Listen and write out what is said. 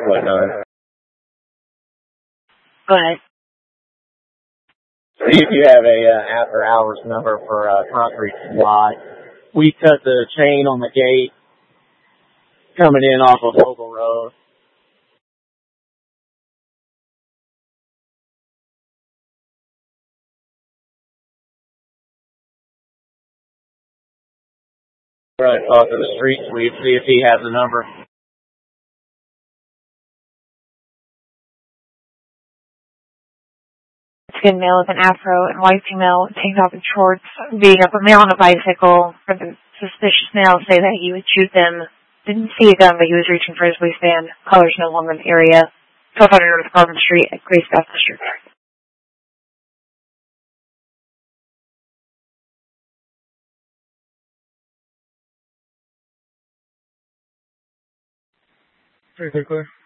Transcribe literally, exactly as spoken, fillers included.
whatnot. Go ahead. See if you have a uh, after hours number for uh, concrete supply. We cut the chain on the gate coming in off of Vogel Road. We're going to talk to the street sweep, see if he has a number. Skin male with an afro and white female with tank top and shorts beating up a male on a bicycle. For the suspicious male, say that he would shoot them. Didn't see a gun, but he was reaching for his waistband. Colors no longer in the area. twelve hundred North Carbon Street at Grace Baptist Church. Pretty clear.